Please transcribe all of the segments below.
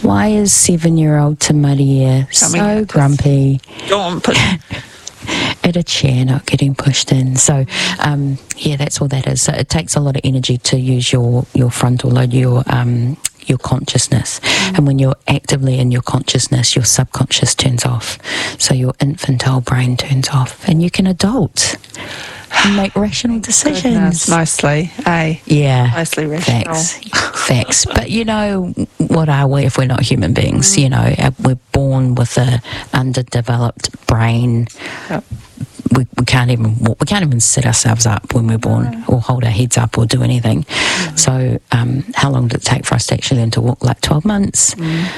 Why is 7-year-old Tamaria so grumpy? Go on, put at a chair not getting pushed in? So yeah, that's all that is. So it takes a lot of energy to use your frontal lobe, your consciousness. And when you're actively in your consciousness, your subconscious turns off, so your infantile brain turns off, and you can adult and make rational decisions. Goodness, mostly, yeah, mostly rational. Facts. But you know, what are we if we're not human beings? You know, we're born with a underdeveloped brain. Yep. We can't even walk, we can't even sit ourselves up when we're born, or hold our heads up, or do anything. So how long did it take for us to actually learn to walk? Like 12 months.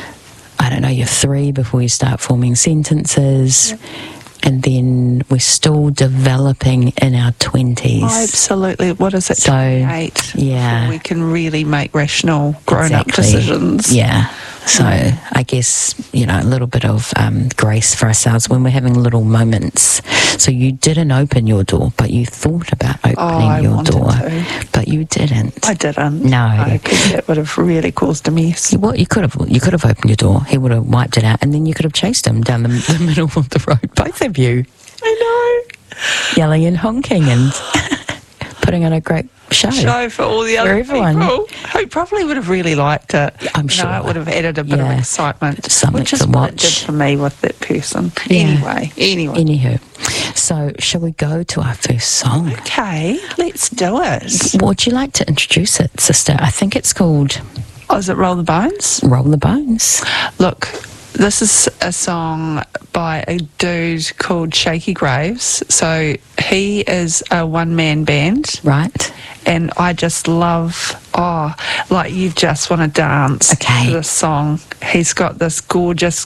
I don't know, you're 3 before you start forming sentences. And then we're still developing in our 20s. Oh, absolutely. What is it, 28? Yeah. Before we can really make rational, grown-up decisions. Yeah. So I guess, you know, a little bit of grace for ourselves when we're having little moments. So you didn't open your door, but you thought about opening your door. But you didn't. I didn't. No. Because that would have really caused a mess. Well, you could have opened your door. He would have wiped it out, and then you could have chased him down the middle of the road, both of you. I know. Yelling and honking and putting on a great show for all the other everyone. people who probably would have really liked it. I'm sure. It would have added a bit of excitement, something which is to what watch. it did for me with that person. Yeah. Anyway. Anywho, so shall we go to our first song? Okay, let's do it. Would you like to introduce it, sister? I think it's called... Oh, is it Roll the Bones? Roll the Bones. Look, this is a song by a dude called Shaky Graves. So he is a one-man band. Right. And I just love, like you just want to dance to this song. He's got this gorgeous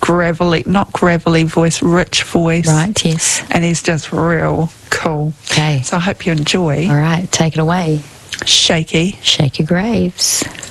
not gravelly voice, rich voice. Right, yes. And he's just real cool. Okay. So I hope you enjoy. All right, take it away. Shaky Graves.